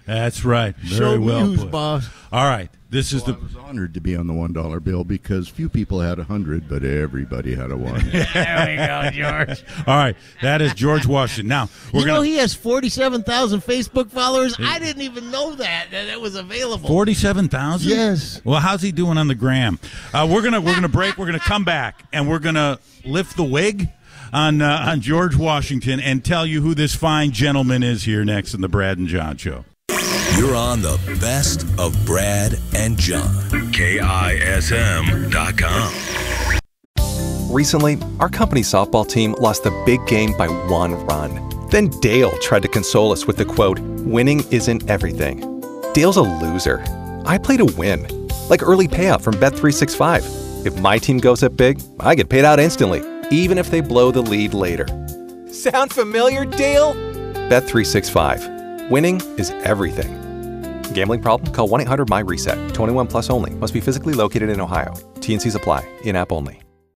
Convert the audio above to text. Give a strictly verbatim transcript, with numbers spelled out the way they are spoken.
That's right. Very Show me well who's put. boss. All right. This is Well, the. I was honored to be on the one dollar bill because few people had a hundred, but everybody had a one. There we go, George. All right. That is George Washington. Now we're You gonna. know he has forty-seven thousand Facebook followers? I didn't even know that, that it was available. Forty-seven thousand. Yes. Well, how's he doing on the gram? Uh, we're gonna we're gonna break. We're gonna come back and we're gonna lift the wig on uh, on George Washington and tell you who this fine gentleman is here next in the Brad and John Show. You're on the best of Brad and John. K I S M dot com. Recently, our company's softball team lost the big game by one run. Then Dale tried to console us with the quote, "Winning isn't everything." Dale's a loser. I play to win. Like early payout from Bet three sixty-five. If my team goes up big, I get paid out instantly, even if they blow the lead later. Sound familiar, Dale? Bet three sixty-five. Winning is everything. Gambling problem? Call one eight hundred M Y RESET. twenty-one plus only. Must be physically located in Ohio. T and Cs apply. In-app only.